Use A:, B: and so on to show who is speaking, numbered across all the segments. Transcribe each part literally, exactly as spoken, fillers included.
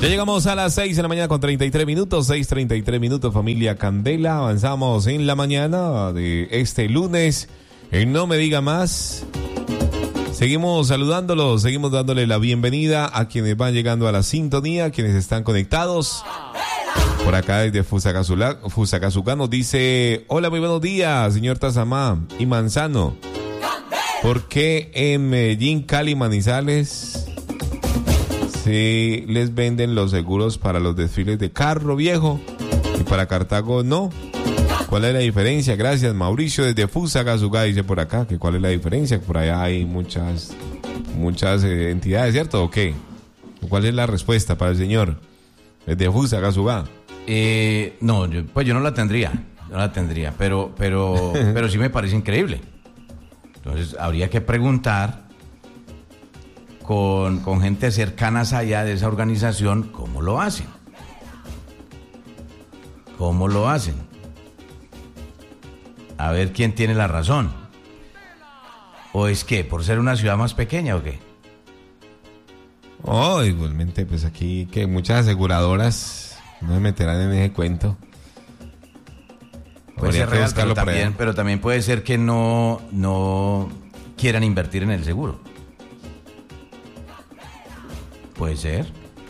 A: Ya llegamos a las seis de la mañana con treinta y tres minutos, seis treinta y tres minutos, familia Candela. Avanzamos en la mañana de este lunes. En No Me Diga Más. Seguimos saludándolos, seguimos dándole la bienvenida a quienes van llegando a la sintonía, quienes están conectados. Por acá desde Fusagasugá nos dice: hola, muy buenos días, señor Tazamá y Manzano. ¿Por qué en Medellín, Cali, Manizales sí les venden los seguros para los desfiles de carro viejo y para Cartago no? ¿Cuál es la diferencia? Gracias, Mauricio desde Fusagasugá dice por acá que cuál es la diferencia. Por allá hay muchas muchas eh, entidades, ¿cierto? ¿O qué? ¿Cuál es la respuesta para el señor desde Fusagasugá?
B: Eh, no, yo, pues yo no la tendría, no la tendría, pero, pero, pero sí me parece increíble. Entonces habría que preguntar con, con gente cercana allá de esa organización cómo lo hacen. ¿Cómo lo hacen? A ver quién tiene la razón. ¿O es que por ser una ciudad más pequeña o qué?
A: Oh, igualmente, pues aquí que muchas aseguradoras no me meterán en ese cuento.
B: Puede ser real, pero también, pero también puede ser que no, no quieran invertir en el seguro. Puede ser.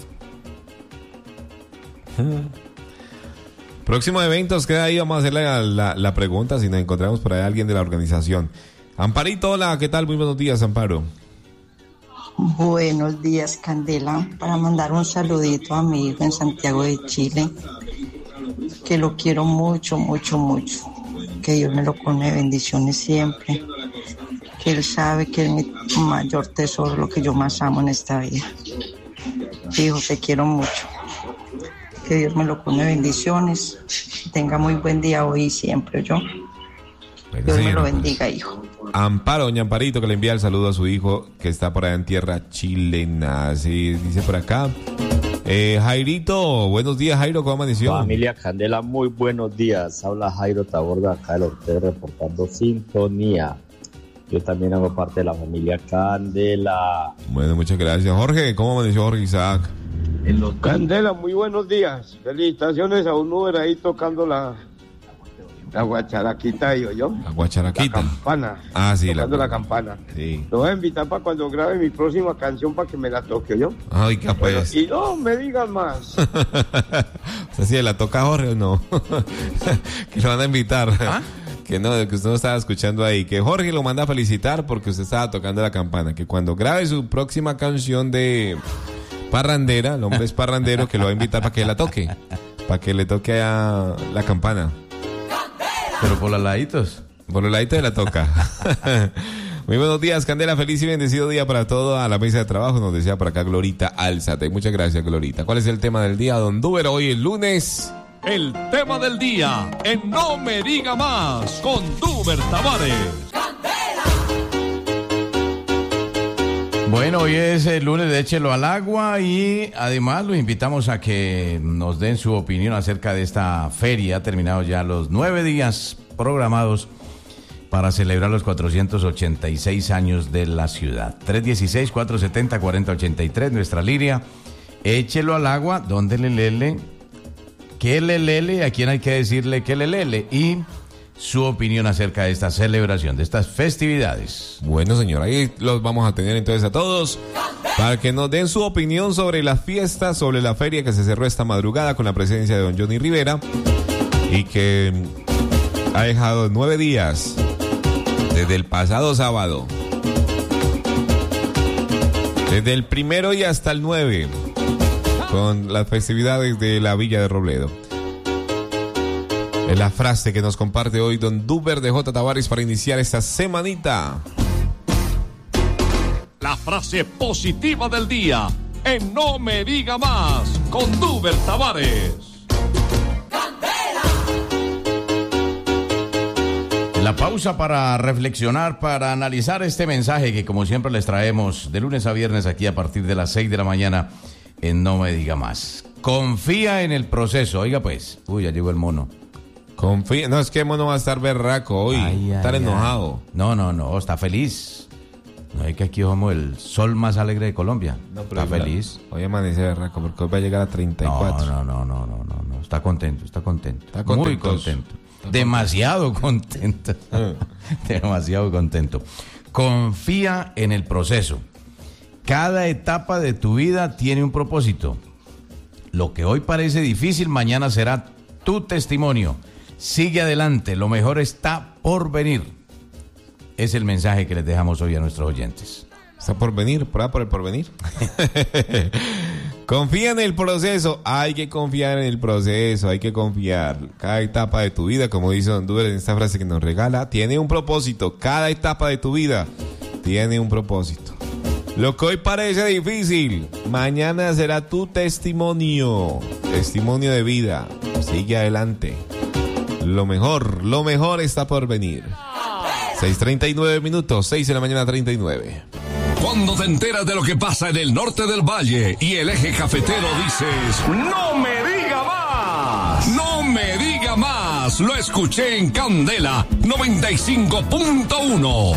A: Hmm. Próximo eventos, queda ahí, vamos a hacerle la, la, la pregunta si nos encontramos por ahí a alguien de la organización. Amparito, hola, ¿qué tal? Muy buenos días, Amparo.
C: Buenos días, Candela, para mandar un saludito a mi hijo en Santiago de Chile, que lo quiero mucho, mucho, mucho, que Dios me lo pone bendiciones siempre, que él sabe que es mi mayor tesoro, lo que yo más amo en esta vida. Hijo, te quiero mucho, que Dios me lo pone bendiciones, tenga muy buen día hoy y siempre, yo. Dios me lo bendiga, hijo.
A: Amparo, doña Amparito, que le envía el saludo a su hijo que está por allá en tierra chilena. Así dice por acá. Eh, Jairito, buenos días, Jairo, ¿cómo amaneció?
D: Familia Candela, muy buenos días. Habla Jairo Taborda, acá del Ortega, reportando sintonía. Yo también hago parte de la familia Candela.
A: Bueno, muchas gracias. Jorge, ¿cómo amaneció Jorge Isaac?
E: En los... Candela, muy buenos días. Felicitaciones a un Uber ahí tocando la... La guacharaquita, digo yo.
A: La guacharaquita.
E: La campana.
A: Ah, sí.
E: Tocando la, la campana.
A: Sí.
E: Lo voy a invitar para cuando grabe mi próxima canción para que me la toque yo.
A: Ay, qué
E: bueno,
A: pues.
E: Y no me digan más.
A: O sea, si la toca Jorge o no. Que lo van a invitar. ¿Ah? Que no, que usted no estaba escuchando ahí. Que Jorge lo manda a felicitar porque usted estaba tocando la campana. Que cuando grabe su próxima canción de parrandera, el hombre es parrandero, que lo va a invitar para que la toque. Para que le toque a la campana.
B: Pero por los laditos.
A: Por los laditos de la toca. Muy buenos días, Candela. Feliz y bendecido día para todo a la mesa de trabajo. Nos decía por acá Glorita Álzate. Muchas gracias, Glorita. ¿Cuál es el tema del día, don Duber? Hoy el lunes.
F: El tema del día en No Me Diga Más con Duber Tavares.
B: Bueno, hoy es el lunes de Échelo al Agua y además lo invitamos a que nos den su opinión acerca de esta feria. Ha terminado ya los nueve días programados para celebrar los cuatrocientos ochenta y seis años de la ciudad. tres uno seis, cuatro siete cero, cuatro cero ocho tres, nuestra línea. Échelo al agua, ¿dónde le lele? ¿Qué le lele? ¿A quién hay que decirle qué le lele? Y su opinión acerca de esta celebración, de estas festividades.
A: Bueno, señor, ahí los vamos a tener entonces a todos para que nos den su opinión sobre las fiestas, sobre la feria que se cerró esta madrugada con la presencia de don Johnny Rivera y que ha dejado nueve días desde el pasado sábado, desde el primero y hasta el nueve, con las festividades de la Villa de Robledo. Es la frase que nos comparte hoy don Duber de J. Tavares para iniciar esta semanita.
F: La frase positiva del día en No Me Diga Más con Duber Tavares.
B: La pausa para reflexionar, para analizar este mensaje que como siempre les traemos de lunes a viernes aquí a partir de las seis de la mañana en No Me Diga Más. Confía en el proceso. Oiga pues, uy, ya llegó el mono.
A: Confía, no, es que mono va a estar berraco hoy, ay, estar ay, enojado.
B: Ay. No, no, no, está feliz. No es que aquí somos el sol más alegre de Colombia.
A: No, pero
B: está feliz.
A: Hoy amanece berraco porque hoy va a llegar a treinta y cuatro.
B: No, no, no, no, no, no, no. Está contento, está contento.
A: Está contento.
B: Muy contento. Demasiado contento. Demasiado contento. Confía en el proceso. Cada etapa de tu vida tiene un propósito. Lo que hoy parece difícil, mañana será tu testimonio. Sigue adelante, lo mejor está por venir. Es el mensaje que les dejamos hoy a nuestros oyentes.
A: Está por venir, por, por el porvenir. Confía en el proceso. Hay que confiar en el proceso, hay que confiar. Cada etapa de tu vida, como dice Honduras en esta frase que nos regala, tiene un propósito. Cada etapa de tu vida tiene un propósito. Lo que hoy parece difícil, mañana será tu testimonio. Testimonio de vida. Sigue adelante. Lo mejor, lo mejor está por venir. seis treinta y nueve minutos, seis de la mañana treinta y nueve.
F: Cuando te enteras de lo que pasa en el norte del valle y el eje cafetero, dices: ¡no me diga más! ¡No me diga más! Lo escuché en Candela noventa y cinco punto uno.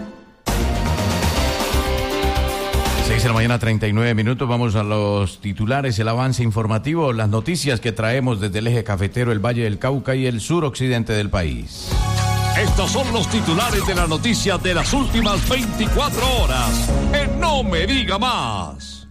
B: seis de la mañana, treinta y nueve minutos. Vamos a los titulares, el avance informativo, las noticias que traemos desde el eje cafetero, el Valle del Cauca y el suroccidente del país.
F: Estos son los titulares de la noticia de las últimas veinticuatro horas. En No Me Diga Más.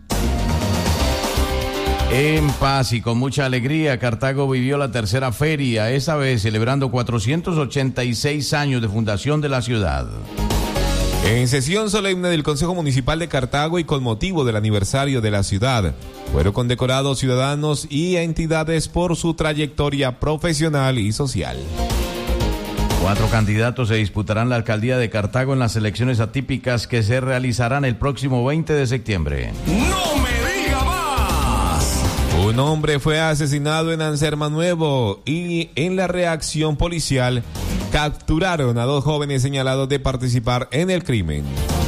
B: En paz y con mucha alegría, Cartago vivió la tercera feria, esta vez celebrando cuatrocientos ochenta y seis años de fundación de la ciudad.
A: En sesión solemne del Consejo Municipal de Cartago y con motivo del aniversario de la ciudad, fueron condecorados ciudadanos y entidades por su trayectoria profesional y social.
B: Cuatro candidatos se disputarán la alcaldía de Cartago en las elecciones atípicas que se realizarán el próximo veinte de septiembre.
F: ¡No me diga más!
A: Un hombre fue asesinado en Anserma Nuevo y en la reacción policial capturaron a dos jóvenes señalados de participar en el crimen.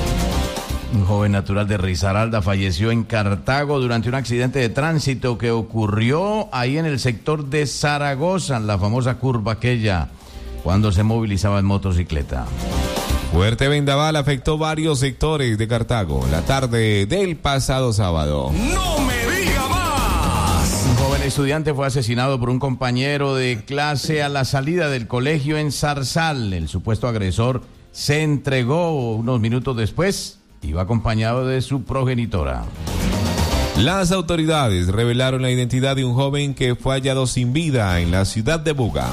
B: Un joven natural de Risaralda falleció en Cartago durante un accidente de tránsito que ocurrió ahí en el sector de Zaragoza, en la famosa curva aquella, cuando se movilizaba en motocicleta.
A: Fuerte vendaval afectó varios sectores de Cartago la tarde del pasado sábado.
F: ¡No me diga más!
B: Un joven estudiante fue asesinado por un compañero de clase a la salida del colegio en Zarzal. El supuesto agresor se entregó unos minutos después. Iba acompañado de su progenitora.
A: Las autoridades revelaron la identidad de un joven que fue hallado sin vida en la ciudad de Buga.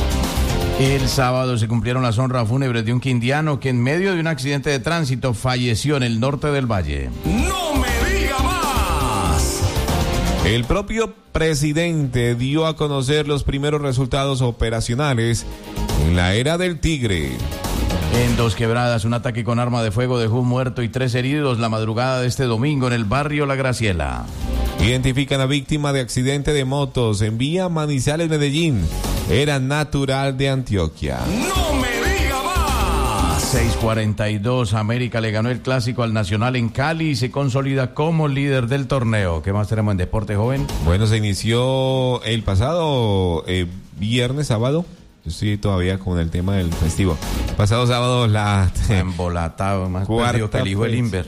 B: El sábado se cumplieron las honras fúnebres de un quindiano que en medio de un accidente de tránsito falleció en el norte del valle.
F: ¡No me diga más!
A: El propio presidente dio a conocer los primeros resultados operacionales en la era del Tigre.
B: En Dos Quebradas, un ataque con arma de fuego dejó un muerto y tres heridos la madrugada de este domingo en el barrio La Graciela.
A: Identifican a víctima de accidente de motos en vía Manizales, Medellín. Era natural de Antioquia.
F: ¡No me diga más!
B: seis cuarenta y dos, América le ganó el clásico al Nacional en Cali y se consolida como líder del torneo. ¿Qué más tenemos en deporte, joven?
A: Bueno, se inició el pasado eh, viernes, sábado. Yo estoy todavía con el tema del festivo. Pasado sábado la...
B: Embolatado, más perdido que el hijo del Inver.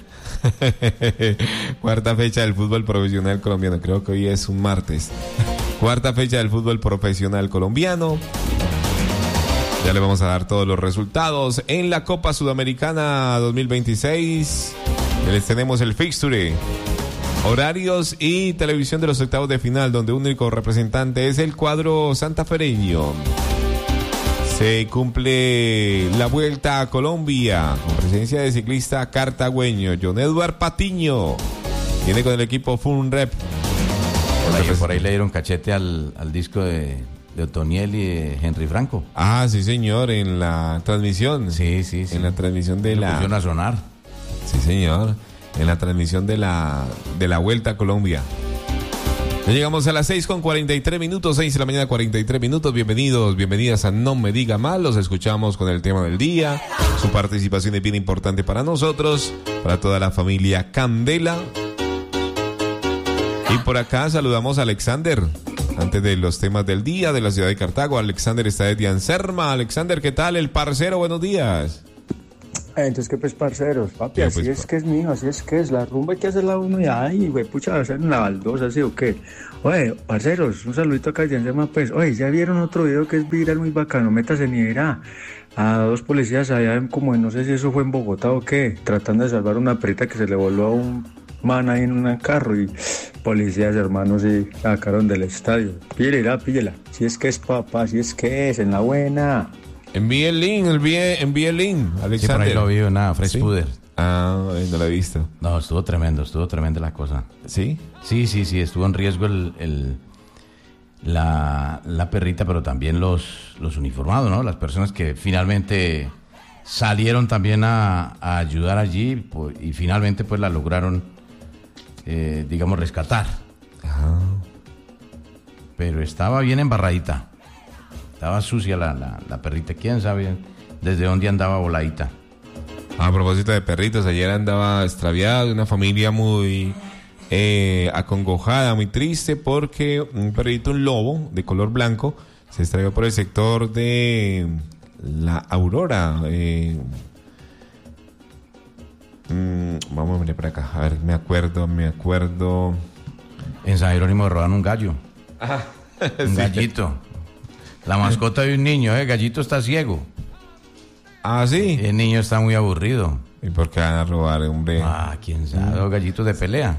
A: Cuarta fecha del fútbol profesional colombiano. Creo que hoy es un martes. Cuarta fecha del fútbol profesional colombiano. Ya le vamos a dar todos los resultados. En la Copa Sudamericana dos mil veintiséis les tenemos el fixture, horarios y televisión de los octavos de final, donde un único representante es el cuadro santafereño. Se cumple la Vuelta a Colombia con presencia de ciclista cartagüeño John Edward Patiño. Viene con el equipo Funrep.
B: Por ahí, por ahí le dieron cachete al, al disco de, de Otoniel y de Henry Franco.
A: Ah, sí, señor, en la transmisión.
B: Sí, sí, sí.
A: En la transmisión de
B: Lo
A: la...
B: pusieron a sonar.
A: Sí, señor. En la transmisión de la, de la Vuelta a Colombia. Ya llegamos a las seis con cuarenta y tres minutos, seis de la mañana, cuarenta y tres minutos. Bienvenidos, bienvenidas a No Me Diga Más. Los escuchamos con el tema del día. Su participación es bien importante para nosotros, para toda la familia Candela. Y por acá saludamos a Alexander. Antes de los temas del día de la ciudad de Cartago, Alexander está desde Anserma. Alexander, ¿qué tal? El parcero, buenos días.
G: Entonces, ¿qué pues, parceros? Papi,
A: ¿Qué,
G: así
A: pues,
G: es
A: pa-
G: que es mío, así es que es. La rumba hay que hacerla uno y ay, güey, pucha, hacer en la baldosa, ¿sí o qué? Oye, parceros, un saludito acá, ya se llama, pues. Oye, ¿ya vieron otro video que es viral, muy bacano? Métase ni verá. A dos policías allá, en como en, no sé si eso fue en Bogotá o qué, tratando de salvar una perrita que se le voló a un man ahí en un carro y policías, hermanos, y sacaron del estadio. Píllela, píllela. Si es que es, papá, si es que es, en la buena.
A: Envíe el link, envíe, envíe el link,
B: Sí, por
A: Alexander.
B: ahí lo vi, nada, Fresh
A: ¿Sí?
B: Puder.
A: Ah, eh, no lo he visto.
B: No, estuvo tremendo, estuvo tremenda la cosa.
A: ¿Sí?
B: Sí, sí, sí, estuvo en riesgo el, el- la, la perrita, pero también los, los uniformados, ¿no? Las personas que finalmente salieron también a, a ayudar allí pues, y finalmente pues la lograron, eh, digamos, rescatar. Pero estaba bien embarradita. Estaba sucia la, la, la perrita. ¿Quién sabe desde dónde andaba voladita?
A: A propósito de perritos, ayer andaba extraviada de una familia muy eh, acongojada, muy triste, porque un perrito, un lobo de color blanco, se extravió por el sector de la Aurora. Eh, mm, vamos a ver por acá. A ver, me acuerdo, me acuerdo.
B: En San Jerónimo robaron un gallo. Un
A: Sí.
B: gallito. La mascota de un niño, ¿eh? El gallito está ciego.
A: Ah, sí.
B: El niño está muy aburrido.
A: ¿Y por qué van a robar, hombre?
B: Ah, quién sabe. Los gallitos de pelea.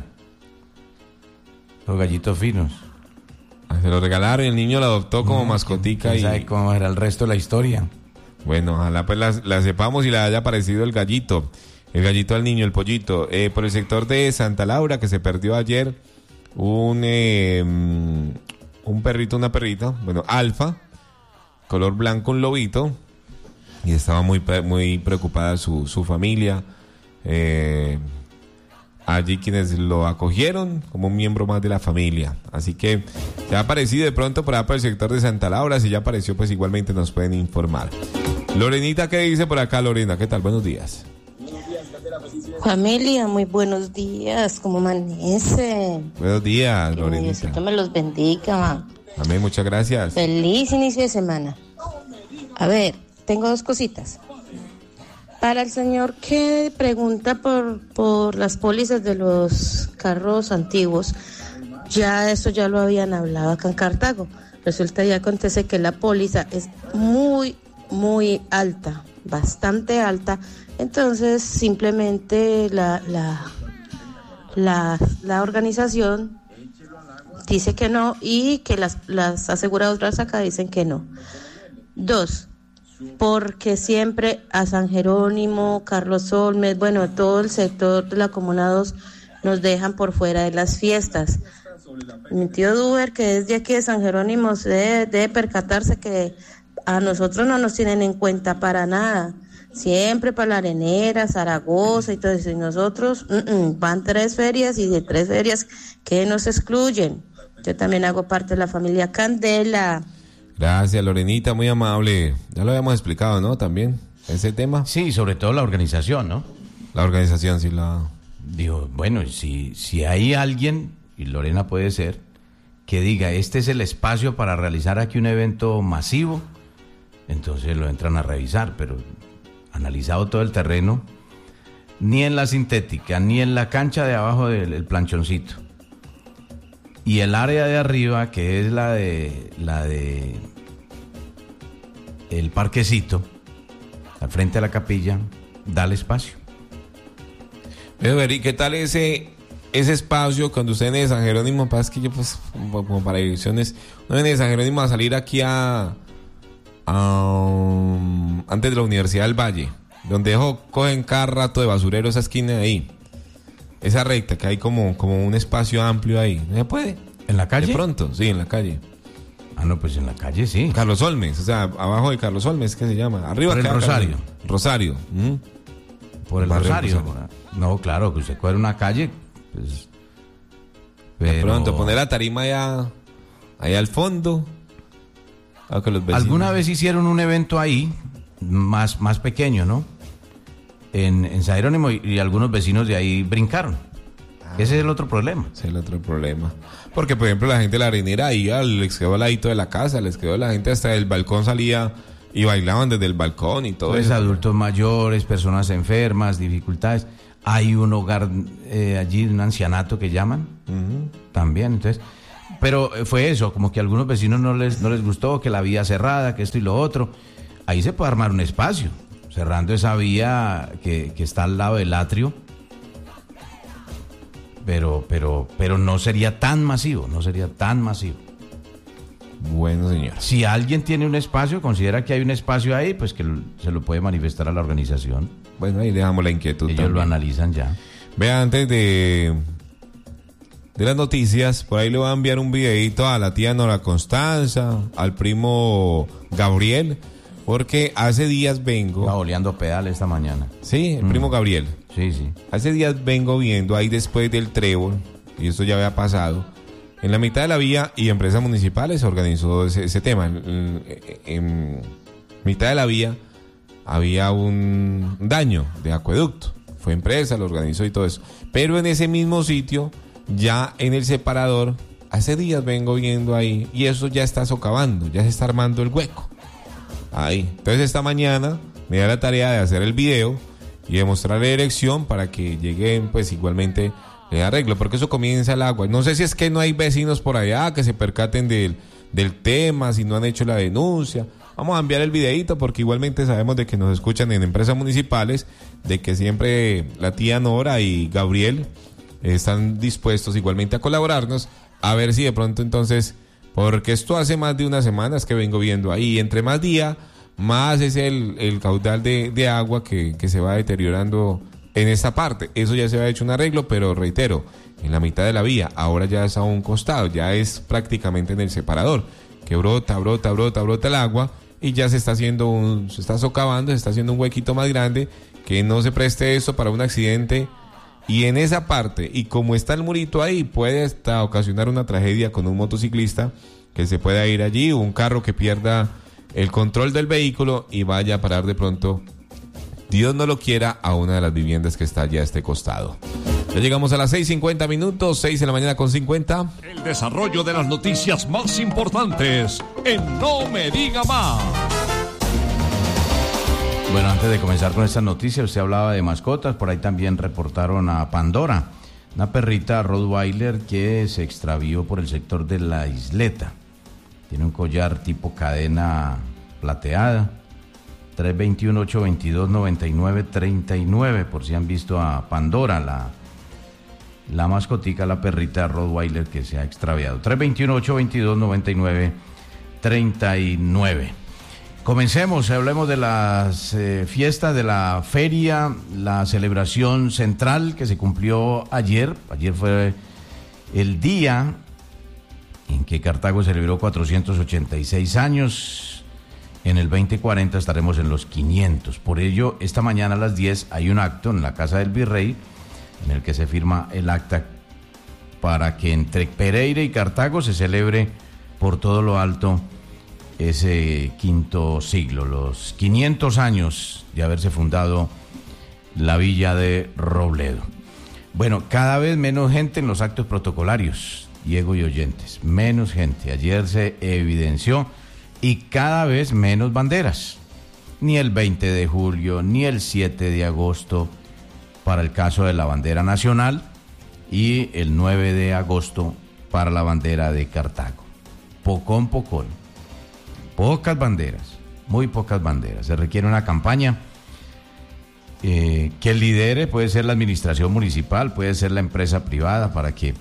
B: Los gallitos finos.
A: Se lo regalaron y el niño lo adoptó como mascotica.
B: ¿Quién
A: Y
B: sabe cómo era el resto de la historia?
A: bueno, ojalá pues la, la sepamos y le haya parecido el gallito. El gallito al niño, el pollito. Eh, por el sector de Santa Laura, que se perdió ayer, un, eh, un perrito, una perrita, bueno, alfa, color blanco, un lobito. Y estaba muy, pre- muy preocupada su, su familia. Eh, allí quienes lo acogieron como un miembro más de la familia. Así que se ha aparecido de pronto por allá por el sector de Santa Laura. Si ya apareció, pues igualmente nos pueden informar. Lorenita, ¿qué dice por acá, Lorena? ¿Qué tal? Buenos días.
H: Familia, muy buenos días, ¿cómo amanece?
A: Buenos días,
H: Que mi
A: Lorenita.
H: Diosito me los bendiga, ma.
A: Amén, muchas gracias.
H: Feliz inicio de semana. A ver, tengo dos cositas. Para el señor que pregunta por, por las pólizas de los carros antiguos, ya eso ya lo habían hablado acá en Cartago. Resulta y acontece que la póliza es muy, muy alta, bastante alta. Entonces, simplemente la, la, la, la organización dice que no y que las, las aseguradoras acá dicen que no. Dos, porque siempre a San Jerónimo, Carlos Olmes, bueno, todo el sector de la Comuna dos nos dejan por fuera de las fiestas. Mi tío Duber, que es de aquí de San Jerónimo, debe, debe percatarse que a nosotros no nos tienen en cuenta para nada. Siempre para la Arenera, Zaragoza y todo eso. Y nosotros uh-uh, van tres ferias y de tres ferias que nos excluyen. Yo también hago parte de la familia Candela.
A: Gracias, Lorenita, muy amable. Ya lo habíamos explicado, ¿no? También, ese tema.
B: Sí, sobre todo la organización, ¿no?
A: La organización, sí, la...
B: Digo, bueno, si, si hay alguien, y Lorena puede ser, que diga, este es el espacio para realizar aquí un evento masivo, entonces lo entran a revisar, pero analizado todo el terreno, ni en la sintética, ni en la cancha de abajo del el planchoncito. Y el área de arriba, que es la de la de el parquecito, al frente de la capilla, da el espacio.
A: Pero, Beri, ¿qué tal ese ese espacio cuando usted viene de San Jerónimo? Pasa que yo, pues, como como para direcciones, uno viene de San Jerónimo a salir aquí a, a um, antes de la Universidad del Valle, donde dejo, cogen cada rato de basurero esa esquina de ahí, esa recta, que hay como, como un espacio amplio ahí. ¿No se puede?
B: ¿En la calle?
A: De pronto, sí, en la calle.
B: Ah, no, pues en la calle sí.
A: Carlos Olmes, o sea, abajo de Carlos Olmes, ¿qué se llama? Arriba
B: Por el
A: queda
B: Rosario.
A: Carlos- Rosario. ¿Mm?
B: Por el
A: Barrio
B: Rosario.
A: Rosario.
B: No, claro, que usted coge una calle, pues...
A: De
B: pero-
A: pronto, poner la tarima allá, allá al fondo. A que los vecinos-
B: Alguna vez hicieron un evento ahí, más, más pequeño, ¿no? En, en San Jerónimo, y, y algunos vecinos de ahí brincaron. Ese es el otro problema.
A: Ese es el otro problema. Porque, por ejemplo, la gente de la Arenera iba, les quedó al ladito de la casa, les quedó la gente hasta el balcón salía Y bailaban desde el balcón y todo
B: pues
A: eso.
B: Adultos mayores, personas enfermas, dificultades. Hay un hogar eh, allí, un ancianato que llaman, uh-huh. también, entonces... Pero fue eso, como que a algunos vecinos no les, no les gustó, que la vía cerrada, que esto y lo otro. Ahí se puede armar un espacio, cerrando esa vía que, que está al lado del atrio. Pero, pero, pero no sería tan masivo, no sería tan masivo.
A: Bueno, señor.
B: Si alguien tiene un espacio, considera que hay un espacio ahí, pues que se lo puede manifestar a la organización.
A: Bueno, ahí dejamos la inquietud.
B: Ellos
A: también
B: lo analizan ya.
A: Vea, antes de... de las noticias, por ahí le voy a enviar un videito a la tía Nora Constanza, al primo Gabriel, porque hace días vengo...
B: Estaba oleando pedal esta mañana.
A: Sí, el mm. primo Gabriel.
B: Sí, sí.
A: Hace días vengo viendo ahí después del trébol, y esto ya había pasado, en la mitad de la vía y empresas municipales se organizó ese, ese tema. En, en, en mitad de la vía había un daño de acueducto. Fue empresa, lo organizó y todo eso. Pero en ese mismo sitio... ya en el separador, hace días vengo viendo ahí, y eso ya está socavando, ya se está armando el hueco. Ahí. Entonces esta mañana me da la tarea de hacer el video y de mostrarle dirección para que lleguen, pues igualmente le arreglo, porque eso comienza el agua. No sé si es que no hay vecinos por allá que se percaten del, del tema, si no han hecho la denuncia. Vamos a enviar el videito porque igualmente sabemos de que nos escuchan en empresas municipales, de que siempre la tía Nora y Gabriel están dispuestos igualmente a colaborarnos, a ver si de pronto entonces, porque esto hace más de unas semanas que vengo viendo ahí, entre más día, más es el, el caudal de, de agua que, que se va deteriorando en esta parte. Eso ya se había hecho un arreglo, pero reitero, en la mitad de la vía, ahora ya es a un costado, ya es prácticamente en el separador, que brota, brota, brota, brota el agua, y ya se está haciendo un, se está socavando, se está haciendo un huequito más grande, que no se preste eso para un accidente. Y en esa parte, y como está el murito ahí, puede hasta ocasionar una tragedia con un motociclista que se pueda ir allí, o un carro que pierda el control del vehículo y vaya a parar de pronto, Dios no lo quiera, a una de las viviendas que está allá a este costado. Ya llegamos a las seis cincuenta minutos, seis de la mañana con cincuenta.
F: El desarrollo de las noticias más importantes en No Me Diga Más.
B: Bueno, antes de comenzar con esta noticia, usted hablaba de mascotas, por ahí también reportaron a Pandora, una perrita Rottweiler que se extravió por el sector de la Isleta. Tiene un collar tipo cadena plateada, tres dos uno, ocho dos dos, nueve nueve tres nueve, por si han visto a Pandora, la, la mascotica, la perrita Rottweiler que se ha extraviado. tres dos uno, ocho dos dos, nueve nueve tres nueve. Comencemos, hablemos de las eh, fiestas, de la feria, la celebración central que se cumplió ayer. Ayer fue el día en que Cartago celebró cuatrocientos ochenta y seis años. En el veinte cuarenta estaremos en los quinientos. Por ello, esta mañana a las diez hay un acto en la Casa del Virrey en el que se firma el acta para que entre Pereira y Cartago se celebre por todo lo alto ese quinto siglo, los quinientos años de haberse fundado la villa de Robledo. Bueno, cada vez menos gente en los actos protocolarios, Diego y oyentes, menos gente. Ayer se evidenció, y cada vez menos banderas. Ni el veinte de julio, ni el siete de agosto para el caso de la bandera nacional, y el nueve de agosto para la bandera de Cartago. Pocón, pocón. Pocas banderas, muy pocas banderas. Se requiere una campaña eh, que lidere, puede ser la administración municipal, puede ser la empresa privada, para que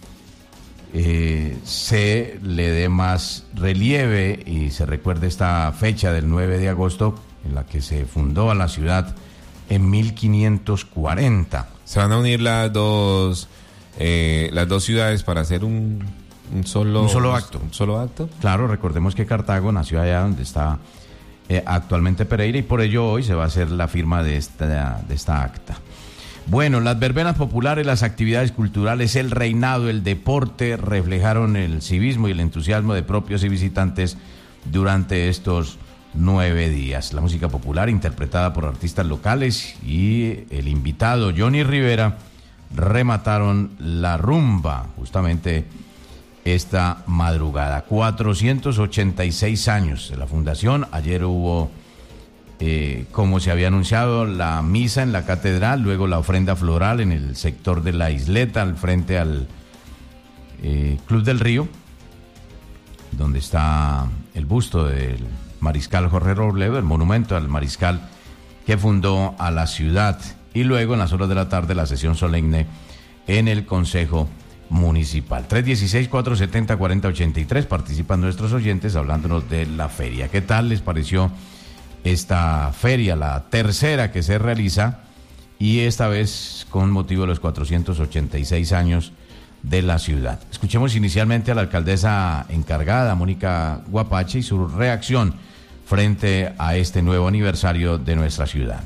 B: eh, se le dé más relieve y se recuerde esta fecha del nueve de agosto en la que se fundó a la ciudad en mil quinientos cuarenta.
A: Se van a unir las dos, eh, las dos ciudades para hacer un... Un solo,
B: un solo acto.
A: Un solo acto.
B: Claro, recordemos que Cartago nació allá donde está eh, actualmente Pereira, y por ello hoy se va a hacer la firma de esta, de esta acta. Bueno, las verbenas populares, las actividades culturales, el reinado, el deporte reflejaron el civismo y el entusiasmo de propios y visitantes durante estos nueve días. La música popular interpretada por artistas locales y el invitado Johnny Rivera remataron la rumba justamente esta madrugada. cuatrocientos ochenta y seis años de la fundación. Ayer hubo, eh, como se había anunciado, la misa en la catedral, luego la ofrenda floral en el sector de la isleta, al frente al eh, Club del Río, donde está el busto del mariscal Jorge Robledo, el monumento al mariscal que fundó a la ciudad. Y luego, en las horas de la tarde, la sesión solemne en el Consejo Municipal. tres uno seis, cuatro siete cero, cuatro cero ocho tres. Participan nuestros oyentes hablándonos de la feria. ¿Qué tal les pareció esta feria, la tercera que se realiza, y esta vez con motivo de los cuatrocientos ochenta y seis años de la ciudad? Escuchemos inicialmente a la alcaldesa encargada, Mónica Guapache, y su reacción frente a este nuevo aniversario de nuestra ciudad.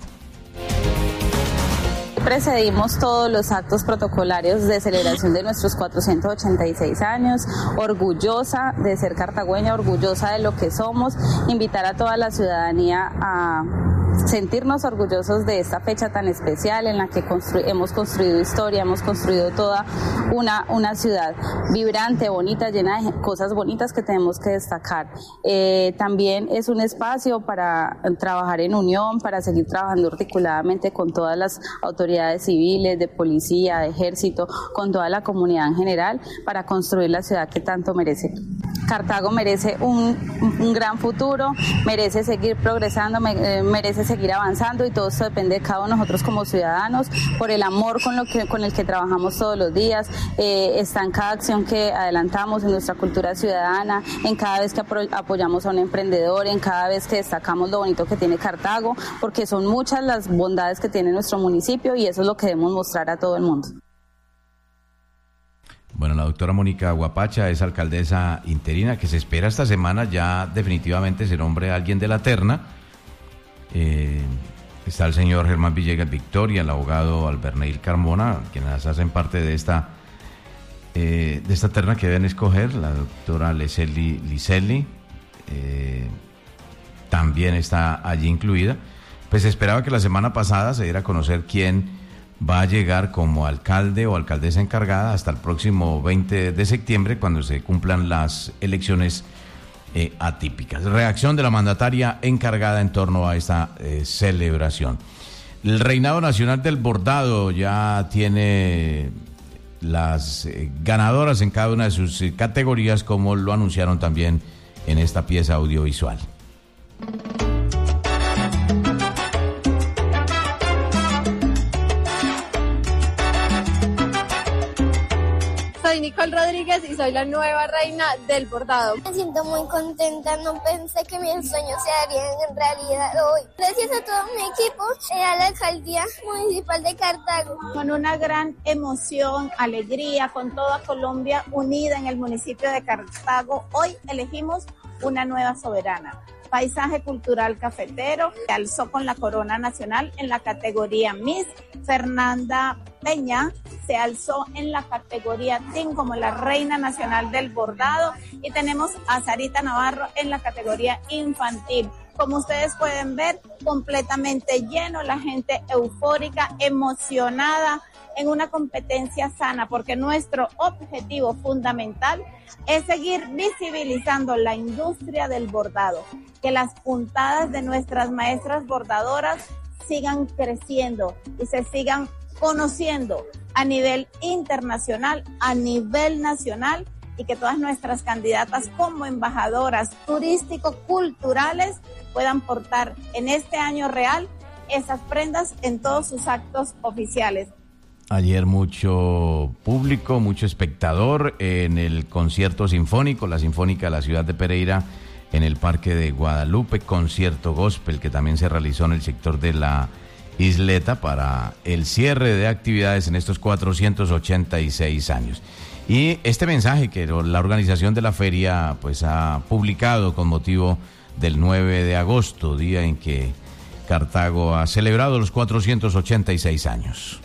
I: Precedimos todos los actos protocolarios de celebración de nuestros cuatrocientos ochenta y seis años, orgullosa de ser cartagüeña, orgullosa de lo que somos, invitar a toda la ciudadanía a sentirnos orgullosos de esta fecha tan especial en la que constru- hemos construido historia, hemos construido toda una, una ciudad vibrante, bonita, llena de cosas bonitas que tenemos que destacar. Eh, también es un espacio para trabajar en unión, para seguir trabajando articuladamente con todas las autoridades civiles, de policía, de ejército, con toda la comunidad en general, para construir la ciudad que tanto merece. Cartago merece un, un gran futuro, merece seguir progresando, me, eh, merece seguir avanzando, y todo esto depende de cada uno de nosotros como ciudadanos, por el amor con, lo que, con el que trabajamos todos los días. Eh, está en cada acción que adelantamos, en nuestra cultura ciudadana, en cada vez que apro- apoyamos a un emprendedor, en cada vez que destacamos lo bonito que tiene Cartago, porque son muchas las bondades que tiene nuestro municipio, y eso es lo que debemos mostrar a todo el mundo.
B: Bueno, la doctora Mónica Guapacha es alcaldesa interina, que se espera esta semana ya definitivamente se nombre a alguien de la terna. Eh, está el señor Germán Villegas Victoria, el abogado Alberneil Carmona, quienes hacen parte de esta eh, de esta terna que deben escoger, la doctora Leslie Licelli, eh, también está allí incluida. Pues se esperaba que la semana pasada se diera a conocer quién va a llegar como alcalde o alcaldesa encargada hasta el próximo veinte de septiembre, cuando se cumplan las elecciones eh, atípicas. Reacción de la mandataria encargada en torno a esta eh, celebración. El Reinado Nacional del Bordado ya tiene las eh, ganadoras en cada una de sus eh, categorías, como lo anunciaron también en esta pieza audiovisual.
J: Soy Nicole Rodríguez y soy la nueva reina del bordado.
K: Me siento muy contenta, no pensé que mis sueños se harían en realidad hoy. Gracias a todo mi equipo y a la alcaldía municipal de Cartago.
J: Con una gran emoción, alegría, con toda Colombia unida en el municipio de Cartago, hoy elegimos una nueva soberana. Paisaje cultural cafetero, se alzó con la corona nacional en la categoría Miss. Fernanda Peña se alzó en la categoría Teen como la reina nacional del bordado, y tenemos a Sarita Navarro en la categoría infantil. Como ustedes pueden ver, completamente lleno, la gente eufórica, emocionada, en una competencia sana, porque nuestro objetivo fundamental es seguir visibilizando la industria del bordado, que las puntadas de nuestras maestras bordadoras sigan creciendo y se sigan conociendo a nivel internacional, a nivel nacional, y que todas nuestras candidatas como embajadoras turístico-culturales puedan portar en este año real esas prendas en todos sus actos oficiales.
B: Ayer mucho público, mucho espectador en el concierto sinfónico, la Sinfónica de la ciudad de Pereira, en el Parque de Guadalupe, concierto gospel que también se realizó en el sector de la Isleta para el cierre de actividades en estos cuatrocientos ochenta y seis años. Y este mensaje que la organización de la feria pues ha publicado con motivo del nueve de agosto, día en que Cartago ha celebrado los cuatrocientos ochenta y seis años.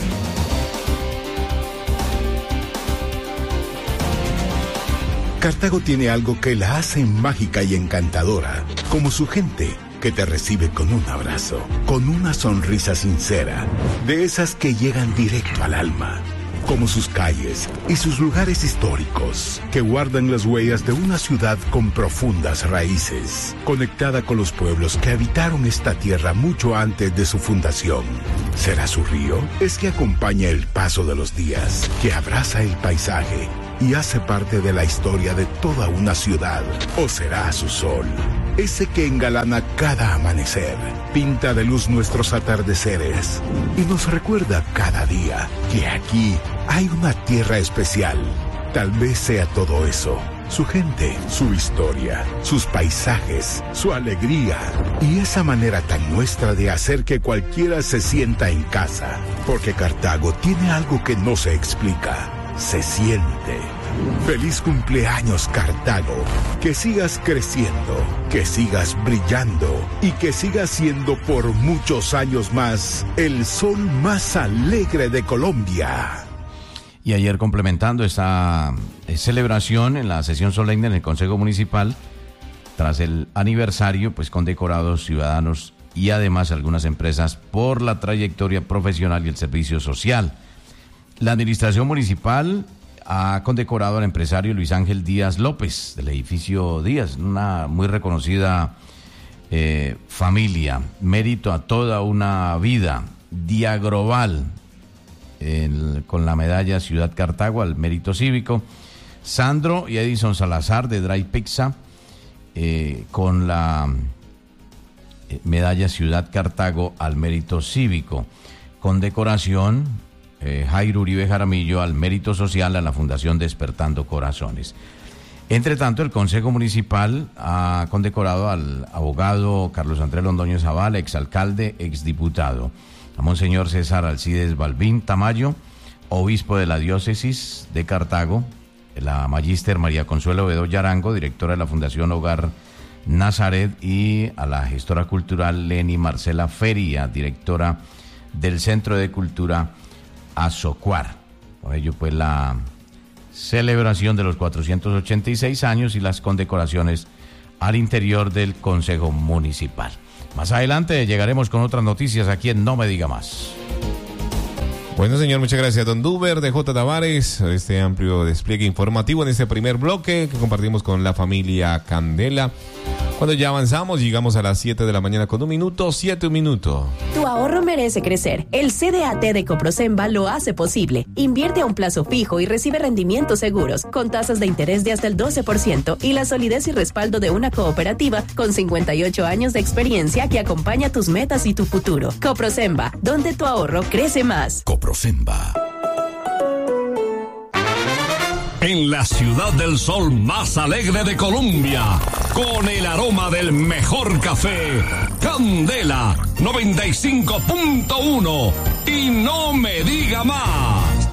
L: Cartago tiene algo que la hace mágica y encantadora, como su gente, que te recibe con un abrazo, con una sonrisa sincera, de esas que llegan directo al alma. como sus calles y sus lugares históricos, que guardan las huellas de una ciudad con profundas raíces, conectada con los pueblos que habitaron esta tierra mucho antes de su fundación. ¿Será su río? Es que acompaña el paso de los días, que abraza el paisaje y hace parte de la historia de toda una ciudad. ¿O será su sol? Ese que engalana cada amanecer, pinta de luz nuestros atardeceres y nos recuerda cada día que aquí hay una tierra especial. Tal vez sea todo eso: su gente, su historia, sus paisajes, su alegría y esa manera tan nuestra de hacer que cualquiera se sienta en casa. Porque Cartago tiene algo que no se explica, se siente. Feliz cumpleaños, Cartago. Que sigas creciendo, que sigas brillando y que sigas siendo por muchos años más el sol más alegre de Colombia.
B: Y ayer, complementando esta eh, celebración en la sesión solemne en el Consejo Municipal, tras el aniversario, pues condecorados ciudadanos y además algunas empresas por la trayectoria profesional y el servicio social. La administración municipal ha condecorado al empresario Luis Ángel Díaz López, del edificio Díaz, una muy reconocida eh, familia, mérito a toda una vida, Diagrobal, el, con la medalla Ciudad Cartago al mérito cívico, Sandro y Edison Salazar de Dry Pizza, eh, con la eh, medalla Ciudad Cartago al mérito cívico, condecoración Eh, Jairo Uribe Jaramillo al mérito social a la Fundación Despertando Corazones. Entre tanto, el Consejo Municipal ha condecorado al abogado Carlos Andrés Londoño Zavala, exalcalde, exdiputado, a Monseñor César Alcides Balbín Tamayo, obispo de la diócesis de Cartago, la magíster María Consuelo Bedoya Arango, directora de la Fundación Hogar Nazaret, y a la gestora cultural Leni Marcela Feria, directora del Centro de Cultura Azocuar. Por ello, pues, la celebración de los cuatrocientos ochenta y seis años y las condecoraciones al interior del Consejo Municipal. Más adelante llegaremos con otras noticias aquí en No Me Diga Más.
A: Bueno, señor, muchas gracias, don Duber de J. Tavares, este amplio despliegue informativo en este primer bloque que compartimos con la familia Candela. Cuando ya avanzamos, llegamos a las siete de la mañana con un minuto, siete un minuto.
M: Tu ahorro merece crecer. El C D A T de Coprosemba lo hace posible. Invierte a un plazo fijo y recibe rendimientos seguros, con tasas de interés de hasta el doce por ciento y la solidez y respaldo de una cooperativa con cincuenta y ocho años de experiencia que acompaña tus metas y tu futuro. Coprosemba, donde tu ahorro crece más.
L: Coprosemba.
F: En la ciudad del sol más alegre de Colombia, con el aroma del mejor café, Candela noventa y cinco punto uno. Y no me diga más.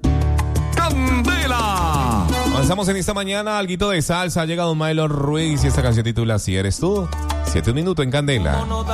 F: ¡Candela!
A: Avanzamos en esta mañana, alguito de salsa. Ha llegado Milo Ruiz y esta canción titula Si Eres Tú. Siete minutos en Candela.